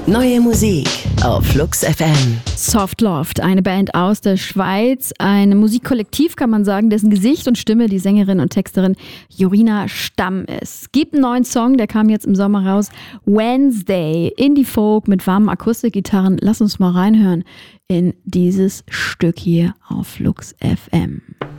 Neue Musik auf Flux FM. Soft Loft, eine Band aus der Schweiz, ein Musikkollektiv, kann man sagen, dessen Gesicht und Stimme die Sängerin und Texterin Jorina Stamm ist. Es gibt einen neuen Song, der kam jetzt im Sommer raus, Wednesday, Indie-Folk mit warmen Akustikgitarren. Lass uns mal reinhören in dieses Stück hier auf Flux FM.